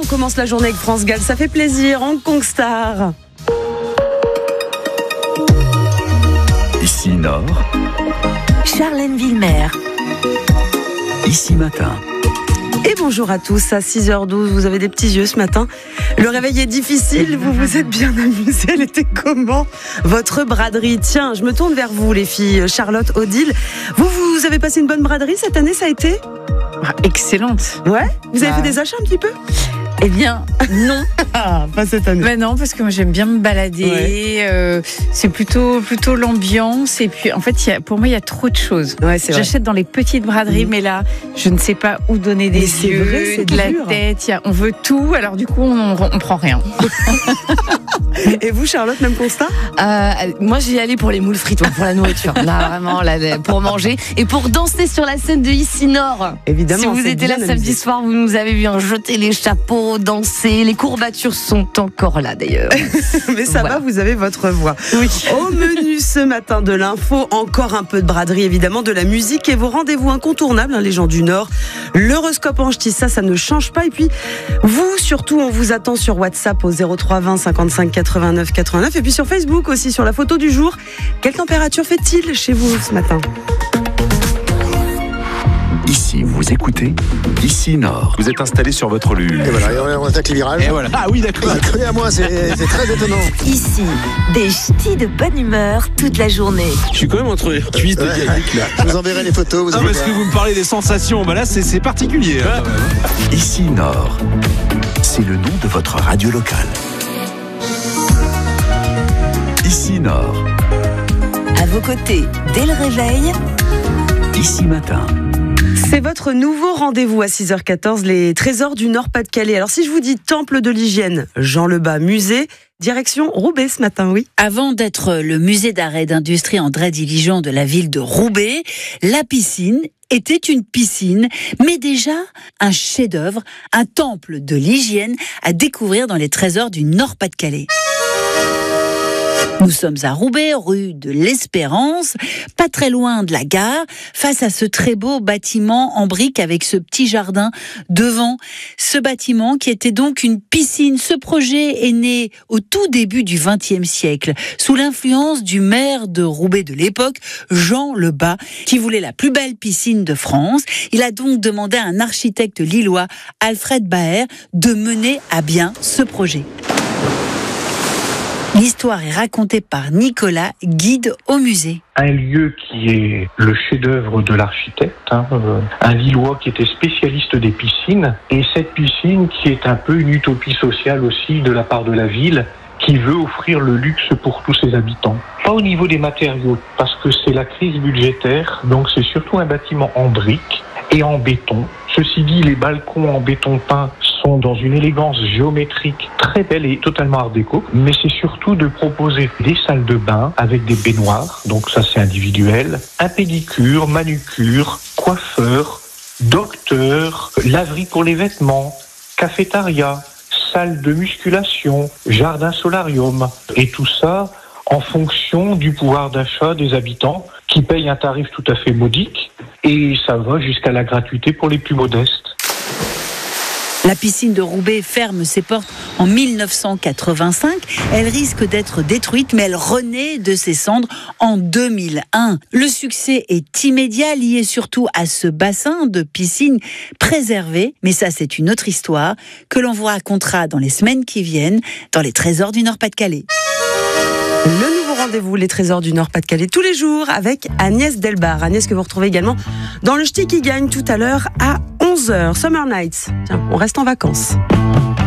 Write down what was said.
commence la journée avec France Gall, ça fait plaisir. Hong Kong Star. Ici Nord, Charlène Villemer. Ici Matin. Et bonjour à tous, à 6h12, vous avez des petits yeux ce matin. Le réveil est difficile, vous vous êtes bien amusés. Elle était comment votre braderie? Tiens, je me tourne vers vous les filles. Charlotte, Odile, vous avez passé une bonne braderie cette année, ça a été? Excellente. Ouais. Vous avez fait des achats un petit peu? Eh bien, non. Pas cette année. Mais non, parce que moi j'aime bien me balader. Ouais. C'est plutôt l'ambiance. Et puis, en fait, pour moi, il y a trop de choses. Ouais, c'est vrai. J'achète dans les petites braderies, mais là, je ne sais pas où donner des Mais c'est yeux, vrai, c'est de la dur. tête. On veut tout. Alors du coup, on prend rien. Et vous, Charlotte, même constat? Moi, j'y allais pour les moules frites, pour la nourriture. Là, vraiment, là, pour manger et pour danser sur la scène de Ici Nord. Évidemment. Si vous c'est étiez là bien samedi amusé. soir, vous nous avez vu jeter les chapeaux, danser. Les courbatures sont encore là, d'ailleurs. Mais ça Voilà. va, vous avez votre voix. Oui. Au menu ce matin de l'info, encore un peu de braderie, évidemment, de la musique et vos rendez-vous incontournables, les gens du Nord. L'horoscope en ch'ti, ça ne change pas. Et puis, vous, surtout, on vous attend sur WhatsApp au 03 20 55 89 89. Et puis sur Facebook aussi, sur la photo du jour. Quelle température fait-il chez vous ce matin? Ici, vous écoutez Ici Nord. Vous êtes installé sur votre lune. Et voilà, et on attaque les virages. Et voilà. Ah oui, d'accord. Collé à moi, c'est très étonnant. Ici, des ch'tis de bonne humeur toute la journée. Je suis quand même entre les cuisses de Yannick là. Je vous enverrai les photos. Vous Ah, allez parce voir. que vous me parlez des sensations, bah là c'est particulier. Hein. Ici Nord, c'est le nom de votre radio locale. Ici Nord, À vos côtés, dès le réveil, Ici Matin. C'est votre nouveau rendez-vous à 6h14, les trésors du Nord-Pas-de-Calais. Alors si je vous dis temple de l'hygiène, Jean Lebas, musée, direction Roubaix ce matin, oui. Avant d'être le musée d'art et d'industrie André Diligent de la ville de Roubaix, la piscine était une piscine, mais déjà un chef-d'œuvre, un temple de l'hygiène à découvrir dans les trésors du Nord-Pas-de-Calais. Nous sommes à Roubaix, rue de l'Espérance, pas très loin de la gare, face à ce très beau bâtiment en briques avec ce petit jardin devant. Ce bâtiment qui était donc une piscine. Ce projet est né au tout début du XXe siècle, sous l'influence du maire de Roubaix de l'époque, Jean Lebas, qui voulait la plus belle piscine de France. Il a donc demandé à un architecte lillois, Alfred Baer, de mener à bien ce projet. L'histoire est racontée par Nicolas, guide au musée. Un lieu qui est le chef-d'œuvre de l'architecte, un Lillois qui était spécialiste des piscines, et cette piscine qui est un peu une utopie sociale aussi de la part de la ville, qui veut offrir le luxe pour tous ses habitants. Pas au niveau des matériaux, parce que c'est la crise budgétaire, donc c'est surtout un bâtiment en briques et en béton. Ceci dit, les balcons en béton peint sont dans une élégance géométrique très belle et totalement art déco, mais c'est surtout de proposer des salles de bain avec des baignoires, donc ça c'est individuel, un pédicure, manucure, coiffeur, docteur, laverie pour les vêtements, cafétéria, salle de musculation, jardin solarium, et tout ça en fonction du pouvoir d'achat des habitants qui payent un tarif tout à fait modique, et ça va jusqu'à la gratuité pour les plus modestes. La piscine de Roubaix ferme ses portes en 1985. Elle risque d'être détruite, mais elle renaît de ses cendres en 2001. Le succès est immédiat, lié surtout à ce bassin de piscine préservé. Mais ça, c'est une autre histoire que l'on vous racontera dans les semaines qui viennent dans les trésors du Nord-Pas-de-Calais. Le nouveau rendez-vous, les trésors du Nord-Pas-de-Calais, tous les jours avec Agnès Delbar. Agnès que vous retrouvez également dans le ch'ti qui gagne tout à l'heure à 11h. Summer Nights. Tiens, on reste en vacances.